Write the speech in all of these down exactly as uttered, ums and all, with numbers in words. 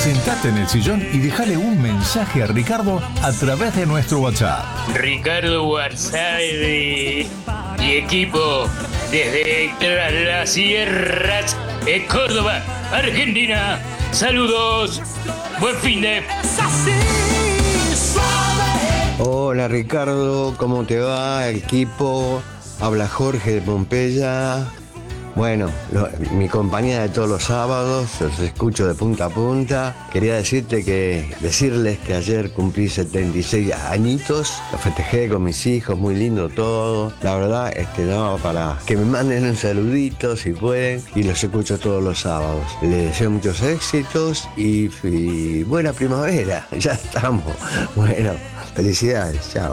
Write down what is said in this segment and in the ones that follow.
Sentate en el sillón y déjale un mensaje a Ricardo a través de nuestro WhatsApp. Ricardo Warzade y equipo desde tras las sierras de Córdoba, Argentina. Saludos, buen fin de... Hola Ricardo, ¿cómo te va? Equipo, habla Jorge de Pompeya. Bueno, lo, mi compañía de todos los sábados, los escucho de punta a punta. Quería decirte que, decirles que ayer cumplí setenta y seis añitos, lo festejé con mis hijos, muy lindo todo. La verdad, este, no, para que me manden un saludito si pueden, y los escucho todos los sábados. Les deseo muchos éxitos y, y buena primavera, ya estamos. Bueno, felicidades, chao.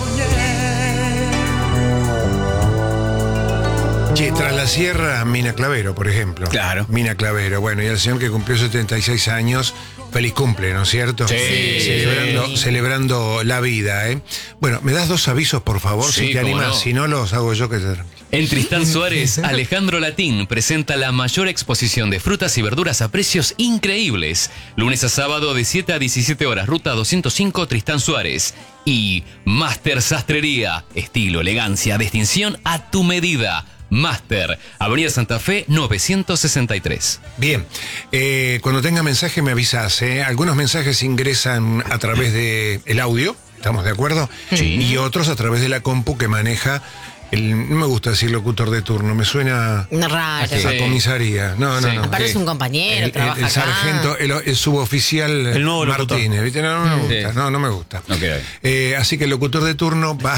Che, tras la sierra, Mina Clavero, por ejemplo. Claro. Mina Clavero. Bueno, y el señor que cumplió setenta y seis años, feliz cumple, ¿no es cierto? Sí. Celebrando, celebrando la vida, ¿eh? Bueno, ¿me das dos avisos, por favor, Sí, si te cómo animas? no. Si no, los hago yo que te... En Tristán Suárez, Alejandro Latín presenta la mayor exposición de frutas y verduras a precios increíbles. Lunes a sábado de siete a diecisiete horas, ruta doscientos cinco, Tristán Suárez. Y Master Sastrería, estilo, elegancia, distinción a tu medida. Master, Avenida Santa Fe novecientos sesenta y tres. Bien, eh, cuando tenga mensaje me avisas, ¿eh? Algunos mensajes ingresan a través del el audio, ¿estamos de acuerdo? Sí. Y otros a través de la compu que maneja... El, no me gusta decir locutor de turno, me suena No, raro. a Sí. comisaría. No, no, Sí. no. Aparte que- es un compañero, el, el- trabaja el acá. sargento, el, el suboficial El nuevo locutor. Martínez, ¿viste? No, no me gusta, Sí. no, no me gusta. Ok. Eh, así que el locutor de turno va.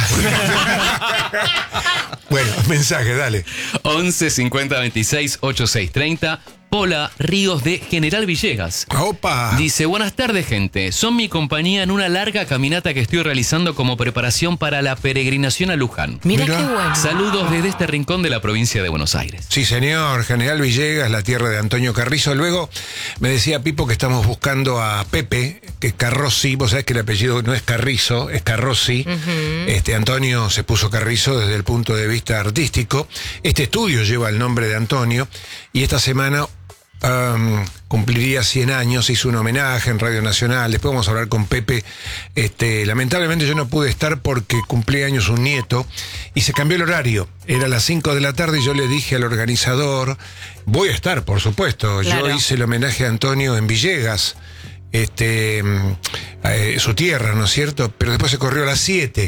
Bueno, mensaje, dale. once cincuenta veintiséis ochenta y seis treinta. Pola Ríos de General Villegas. ¡Opa! Dice, buenas tardes, gente. Son mi compañía en una larga caminata que estoy realizando como preparación para la peregrinación a Luján. Mira Mirá. qué bueno. Saludos desde este rincón de la provincia de Buenos Aires. Sí, señor, General Villegas, la tierra de Antonio Carrizo. Luego me decía Pipo que estamos buscando a Pepe, que es Carrozzi. Vos sabés que el apellido no es Carrizo, es Carrozzi. Este Antonio se puso Carrizo desde el punto de vista artístico. Este estudio lleva el nombre de Antonio y esta semana um, cumpliría cien años, hizo un homenaje en Radio Nacional. Después vamos a hablar con Pepe. Este, lamentablemente yo no pude estar porque cumplía años un nieto y se cambió el horario. Era a las cinco de la tarde y yo le dije al organizador, voy a estar, por supuesto. Claro. Yo hice el homenaje a Antonio en Villegas, este, eh, su tierra, ¿no es cierto? Pero después se corrió a las siete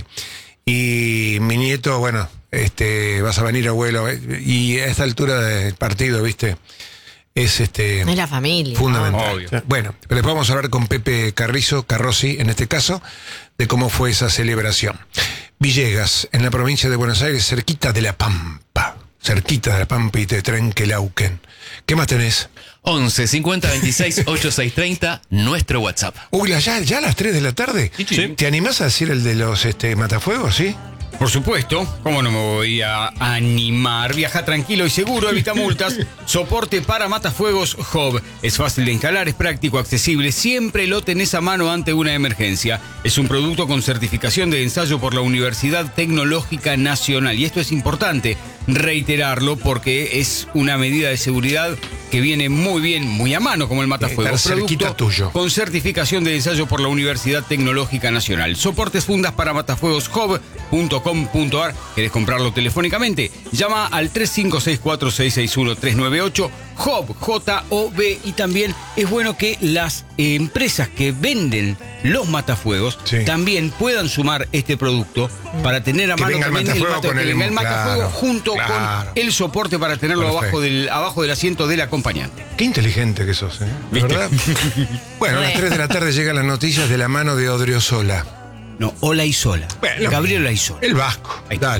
y mi nieto, bueno, este, vas a venir, abuelo, eh, y a esta altura del partido, ¿viste? Es este Es la familia. fundamental. Obvio. Bueno, pero después vamos a hablar con Pepe Carrizo, Carrozzi, en este caso, de cómo fue esa celebración. Villegas, en la provincia de Buenos Aires, cerquita de La Pampa. Cerquita de La Pampa y te Trenquelauquen. ¿Qué más tenés? once cincuenta veintiséis ochenta y seis treinta, nuestro WhatsApp. Uy, ya, ya a las tres de la tarde. Sí. ¿Te animás a decir el de los este, matafuegos, sí? Por supuesto, ¿cómo no me voy a animar? Viaja tranquilo y seguro, evita multas. Soporte para matafuegos Job. Es fácil de instalar, es práctico, accesible. Siempre lo tenés a mano ante una emergencia. Es un producto con certificación de ensayo por la Universidad Tecnológica Nacional. Y esto es importante reiterarlo porque es una medida de seguridad que viene muy bien, muy a mano, como el matafuegos. Estar cerquita Producto tuyo. con certificación de ensayo por la Universidad Tecnológica Nacional. Soportes fundas para matafuegos job punto com punto ar. ¿Querés comprarlo telefónicamente? Llama al tres cinco seis cuatro seis seis uno tres nueve ocho. Job, J O B. Y también es bueno que las eh, empresas que venden los matafuegos Sí. también puedan sumar este producto para tener a Que mano venga el también matafuego mata- con que el- venga el matafuego claro, junto claro. con el soporte para tenerlo Perfecto. abajo del, abajo del asiento del acompañante. Qué inteligente que sos, ¿eh? ¿Verdad? Bueno, a las tres de la tarde llegan las noticias de la mano de Odriozola. No, Ola y Sola. Bueno, Gabriel Olaizola. El Vasco. Ahí. Dale.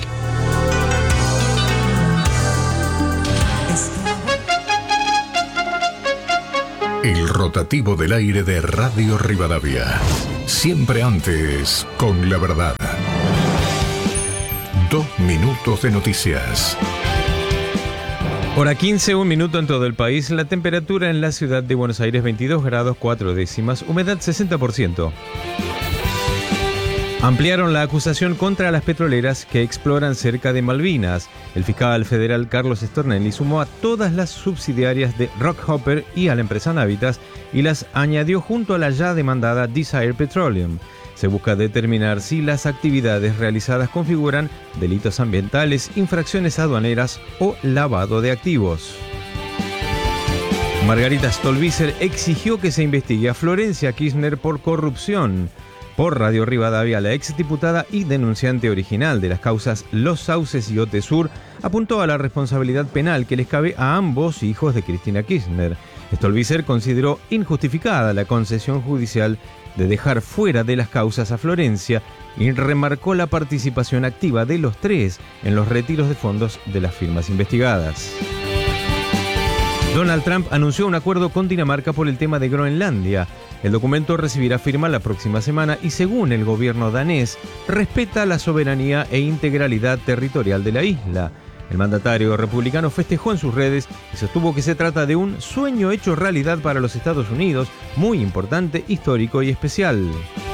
El rotativo del aire de Radio Rivadavia. Siempre antes, con la verdad. Dos minutos de noticias. Hora quince, un minuto en todo el país. La temperatura en la ciudad de Buenos Aires, veintidós grados cuatro décimas. Humedad sesenta por ciento. Ampliaron la acusación contra las petroleras que exploran cerca de Malvinas. El fiscal federal Carlos Stornelli sumó a todas las subsidiarias de Rockhopper y a la empresa Navitas y las añadió junto a la ya demandada Desire Petroleum. Se busca determinar si las actividades realizadas configuran delitos ambientales, infracciones aduaneras o lavado de activos. Margarita Stolbizer exigió que se investigue a Florencia Kirchner por corrupción. Por Radio Rivadavia, la exdiputada y denunciante original de las causas Los Sauces y Otesur apuntó a la responsabilidad penal que les cabe a ambos hijos de Cristina Kirchner. Stolbizer consideró injustificada la concesión judicial de dejar fuera de las causas a Florencia y remarcó la participación activa de los tres en los retiros de fondos de las firmas investigadas. Donald Trump anunció un acuerdo con Dinamarca por el tema de Groenlandia. El documento recibirá firma la próxima semana y, según el gobierno danés, respeta la soberanía e integralidad territorial de la isla. El mandatario republicano festejó en sus redes y sostuvo que se trata de un sueño hecho realidad para los Estados Unidos, muy importante, histórico y especial.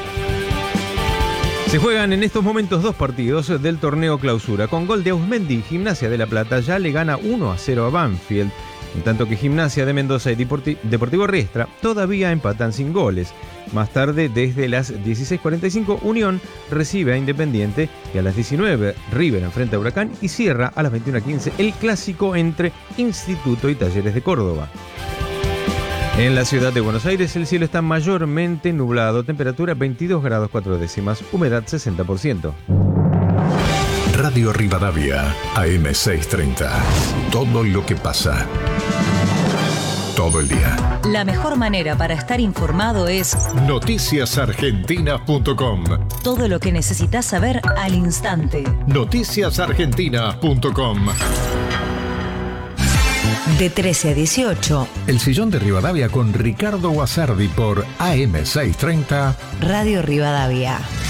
Se juegan en estos momentos dos partidos del torneo Clausura. Con gol de Ausmendi, Gimnasia de La Plata ya le gana uno a cero a Banfield, en tanto que Gimnasia de Mendoza y Deportivo Riestra todavía empatan sin goles. Más tarde, desde las dieciséis cuarenta y cinco, Unión recibe a Independiente y a las diecinueve, River enfrenta a Huracán y cierra a las veintiuna quince el clásico entre Instituto y Talleres de Córdoba. En la ciudad de Buenos Aires el cielo está mayormente nublado, temperatura veintidós grados cuatro décimas, humedad sesenta por ciento. Radio Rivadavia, A M seiscientos treinta. Todo lo que pasa. Todo el día. La mejor manera para estar informado es noticias argentinas punto com. Todo lo que necesitas saber al instante. noticias argentinas punto com. De trece a dieciocho. El sillón de Rivadavia con Ricardo Guasardi por A M seiscientos treinta. Radio Rivadavia.